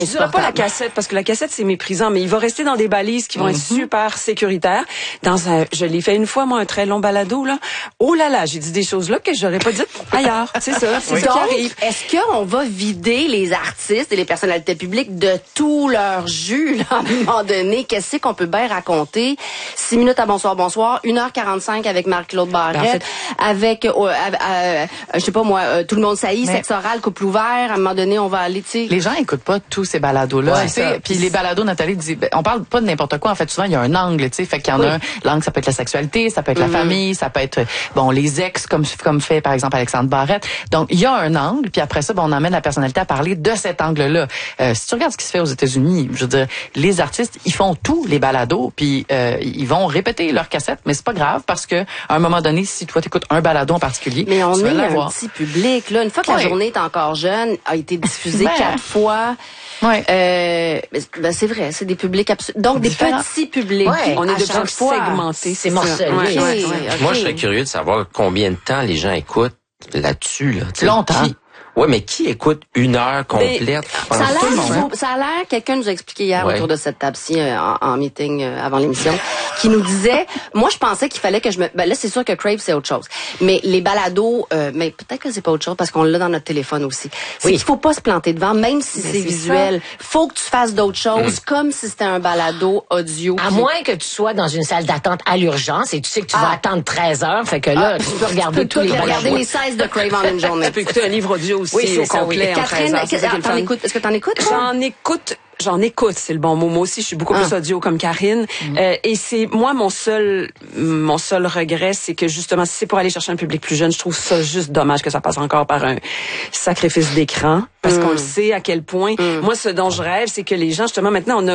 Je dirais pas la cassette, parce que la cassette, c'est méprisant, mais il va rester dans des balises qui vont être super sécuritaires. Je l'ai fait une fois, moi, un très long balado, là. Oh là là, j'ai dit des choses là que j'aurais pas dites ailleurs. C'est ça, c'est ça qui arrive. Est-ce qu'on va vider les artistes et les personnalités publiques de tout leur jus, là, à un moment donné? Qu'est-ce qu'on peut bien raconter? 6 minutes à bonsoir, 1h45 avec Marc-Claude Barrette, avec, je sais pas moi, tout le monde saillit, sexe oral, couple ouvert, à un moment donné, on va aller, tu sais. Les gens écoutent pas tous ces balados-là. Puis les balados, Nathalie dit, on parle pas de n'importe quoi. En fait, souvent, il y a un angle, tu sais. Fait qu'il y en a un. L'angle, ça peut être la sexualité, ça peut être la famille, ça peut être, les ex, comme fait, par exemple, Alexandre Barrette. Donc, il y a un angle, puis après ça, on emmène la personnalité à parler de cet angle-là. Si tu regardes ce qui se fait aux États-Unis, je veux dire, les artistes, ils font tous les balados, puis ils vont répéter leurs cassettes, mais c'est pas grave, parce que à un moment donné, si toi, t'écoutes un balado en particulier, mais on est un petit public, là. Une fois que la journée est encore jeune, a été diffusée 4 fois. C'est vrai, c'est des publics donc différents. Des petits publics. On est de chaque fois segmentés, c'est morcelé. Moi, je serais curieux de savoir combien de temps les gens écoutent là-dessus. Là. Longtemps. Oui, mais qui écoute 1 heure complète? Ça a l'air, quelqu'un nous a expliqué hier autour de cette table-ci en meeting avant l'émission, qui nous disait, moi je pensais qu'il fallait que là c'est sûr que Crave c'est autre chose, mais les balados, mais peut-être que c'est pas autre chose parce qu'on l'a dans notre téléphone aussi. C'est qu'il faut pas se planter devant, même si c'est visuel. Faut que tu fasses d'autres choses, comme si c'était un balado audio. À moins que tu sois dans une salle d'attente à l'urgence et tu sais que tu vas attendre 13 heures, fait que là tu peux regarder tous les balados. Regarder les 16 de Crave en une journée. Tu peux écouter un livre audio aussi au complet. Catherine, est-ce que t'en écoutes? J'en écoute, c'est le bon mot. Moi aussi, je suis beaucoup plus audio comme Karine. Et c'est moi mon seul regret, c'est que justement, si c'est pour aller chercher un public plus jeune, je trouve ça juste dommage que ça passe encore par un sacrifice d'écran, parce qu'on le sait à quel point. Moi, ce dont je rêve, c'est que les gens, justement, maintenant, on a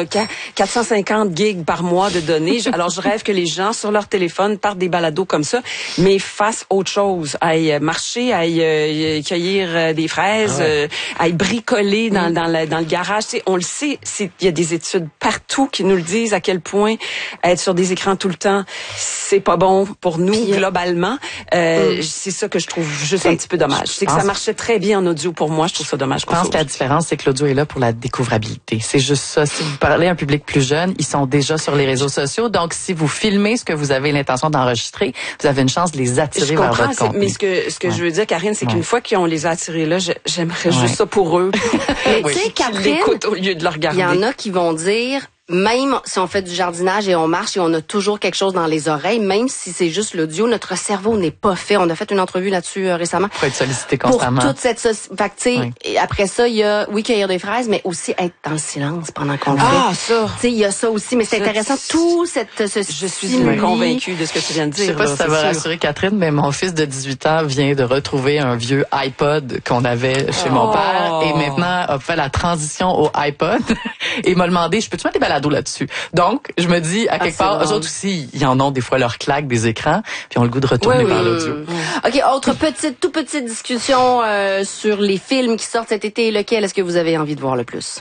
450 gigs par mois de données. Alors, je rêve que les gens sur leur téléphone partent des balados comme ça, mais fassent autre chose, aillent marcher, aillent cueillir des fraises, aillent bricoler dans le garage. Tu sais, on le sait. Il y a des études partout qui nous le disent à quel point être sur des écrans tout le temps, c'est pas bon pour nous globalement. C'est ça que je trouve juste un petit peu dommage. C'est que ça marchait très bien en audio pour moi. Je trouve ça dommage. Je pense que la différence, c'est que l'audio est là pour la découvrabilité. C'est juste ça. Si vous parlez à un public plus jeune, ils sont déjà sur les réseaux sociaux. Donc, si vous filmez ce que vous avez l'intention d'enregistrer, vous avez une chance de les attirer vers votre contenu. Mais ce que je veux dire, Karine, c'est qu'une fois qu'on les a attirés là, j'aimerais juste ça pour eux. Mais tu sais, Catherine, l'écoute au lieu de le regarder. Il y en a qui vont dire, même si on fait du jardinage et on marche et on a toujours quelque chose dans les oreilles, même si c'est juste l'audio, notre cerveau n'est pas fait. On a fait une entrevue là-dessus récemment. Pour être sollicité constamment. Pour toute cette... Fait que, tu sais, après ça, il y a, cueillir des fraises, mais aussi être dans le silence pendant qu'on le fait. Ah, ça! Tu sais, il y a ça aussi, mais c'est intéressant, tout je suis convaincue de ce que tu viens de dire. Je sais pas si ça va rassurer Catherine, mais mon fils de 18 ans vient de retrouver un vieux iPod qu'on avait chez mon père et maintenant a fait la transition au iPod et m'a demandé, je peux-tu mettre des balados là-dessus? Donc, je me dis, à quelque part, eux autres aussi, ils en ont des fois leur claque des écrans, puis ont le goût de retourner vers l'audio. OK, autre toute petite discussion sur les films qui sortent cet été. Lequel est-ce que vous avez envie de voir le plus?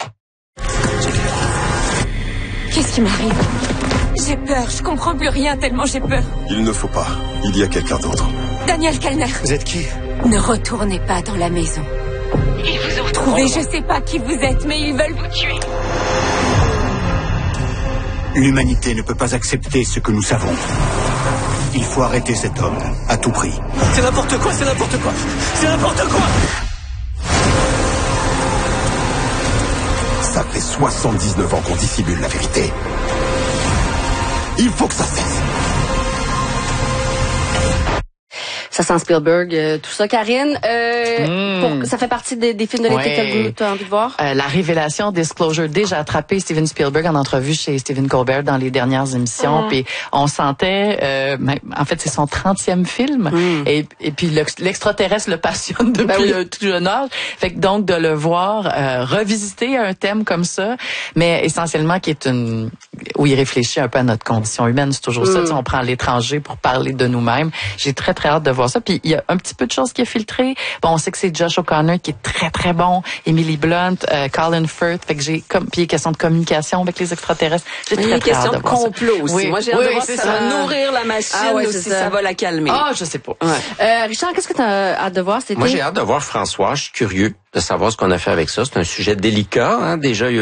Qu'est-ce qui m'arrive? J'ai peur, je comprends plus rien tellement j'ai peur. Il ne faut pas. Il y a quelqu'un d'autre. Daniel Kellner. Vous êtes qui? Ne retournez pas dans la maison. Ils vous ont retrouvé, je sais pas qui vous êtes, mais ils veulent vous tuer. L'humanité ne peut pas accepter ce que nous savons. Il faut arrêter cet homme, à tout prix. C'est n'importe quoi, c'est n'importe quoi. C'est n'importe quoi. Ça fait 79 ans qu'on dissimule la vérité. Il faut que ça cesse. Ça sent Spielberg, tout ça. Karine, ça fait partie des films de l'été que tu as envie de voir? La révélation, Disclosure, déjà attrapé Steven Spielberg en entrevue chez Stephen Colbert dans les dernières émissions. Puis on sentait, en fait, c'est son 30e film. Et puis l'extraterrestre le passionne depuis le tout jeune âge. Fait que donc de le voir revisiter un thème comme ça, mais essentiellement qui est où il réfléchit un peu à notre condition humaine. C'est toujours ça. On prend l'étranger pour parler de nous-mêmes. J'ai très, très hâte de voir ça. Puis il y a un petit peu de choses qui est filtré. Bon, on sait que c'est Josh O'Connor qui est très, très bon. Emily Blunt, Colin Firth. Fait que puis il est question de communication avec les extraterrestres. J'ai très, très hâte de voir ça. complot aussi. Oui. Moi, j'ai hâte de voir si ça va nourrir la machine ou si ça va la calmer. Ah, je sais pas. Richard, qu'est-ce que tu as hâte de voir cet été? Moi, j'ai hâte de voir François. Je suis curieux de savoir ce qu'on a fait avec ça. C'est un sujet délicat, hein. Déjà, il y a